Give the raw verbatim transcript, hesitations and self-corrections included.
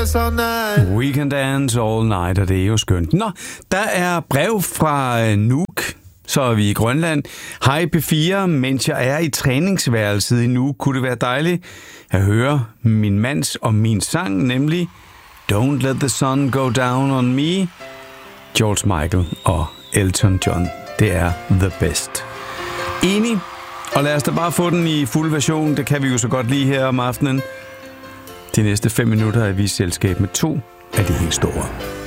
dance all night. We can dance all night, og det er jo skønt. Nå, der er brev fra Nuuk, så er vi i Grønland. Hej P fire, mens jeg er i træningsværelset i Nuuk, kunne det være dejligt at høre min mands og min sang, nemlig Don't Let the Sun Go Down on Me, George Michael og Elton John. Det er the best. Enig? Og lad os da bare få den i fuld version. Det kan vi jo så godt lige her om aftenen. De næste fem minutter er vi i selskab med to af de helt store.